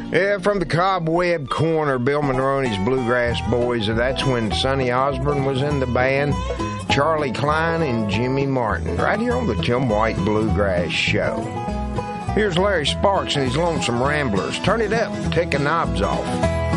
Yeah, from the Cobweb Corner, Bill Monroney's Bluegrass Boys. That's when Sonny Osborne was in the band, Charlie Klein and Jimmy Martin, right here on the Tim White Bluegrass Show. Here's Larry Sparks and his Lonesome Ramblers. Turn it up, take the knobs off.